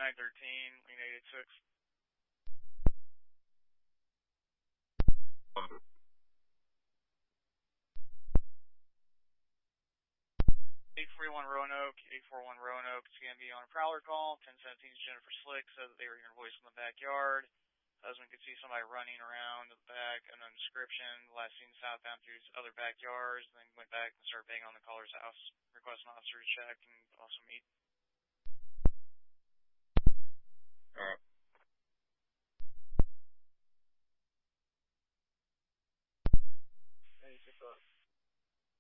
2913, Lane 886. 841 Roanoke, 841 Roanoke. It's going to be on a prowler call. 1017's Jennifer Slick said that they were hearing a voice in the backyard. Husband could see somebody running around the back, unknown description. Last seen southbound through his other backyards, then went back and started banging on the caller's house. Request an officer to check and also meet.